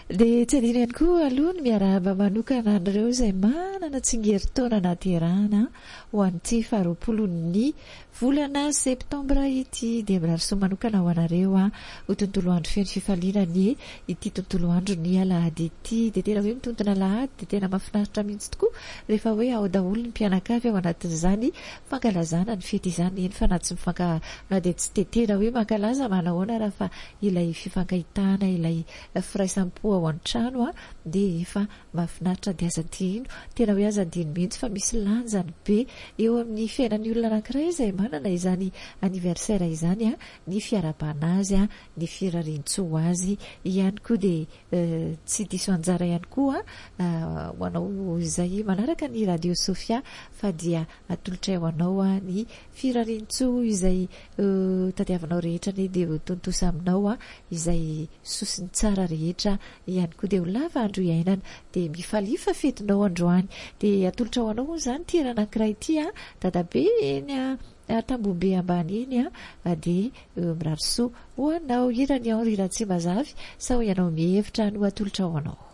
dia tsy adino ihany koa aloha ny miarahaba manokana an'ireo izay manana tsingerin-taona naterahana ho an'ity 20 volana septambra ity, dia mirarisoa manokana ho anareo ho tontolo andro feno fifaliana ny ity tontolo andro ny alahady ity. Dia tena hoe mitontona alahady dia tena mahafinaritra mihitsy tokoa rehefa hoe ao daholo ny mpianakavy ao anatin'izany fankalazana ny fety izany. Eny fa na tsy na dia tsy tetera hoe mankalaza manahoana raha fa ilay fifankahitana, ilay firaisampo ao an-trano dia efa mahafinaritra. Dia aza dino, tena hoe aza dino mihitsy fa misy lanjany be eo amin'ny fiainan'ny olona anankiray izay manana izany anniversaire izany, ny fiarabana azy, ny firarintsoa azy ihany koa. Dia tsy diso anjara ihany koa ho anao izay manaraka ny radio Sofia fa dia atolotra ho anao ny firarintsoa izay tadiavinao rehetra dia tontosa aminao izay sosiny tsara rehetra ihany koa. Dia ho lava andro iainana dia mifalifa fetinao androany. Dia atolotra ho anao izany tira anankiray ity dadabe eny Tambombe ambany eny dia mirarisoa ho anao. Irany ao riratsy mazavy sa ho ianao mihevitra no atolotra ho anao.